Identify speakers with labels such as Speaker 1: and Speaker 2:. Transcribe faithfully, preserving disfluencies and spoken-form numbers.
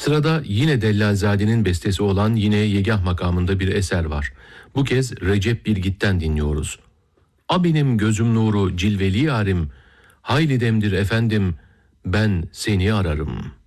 Speaker 1: Sırada yine Dellalzade'nin bestesi olan yine Yegah makamında bir eser var. Bu kez Recep Bilgit'ten dinliyoruz. Abinim gözüm nuru cilveli yarim, hayli demdir efendim ben seni ararım.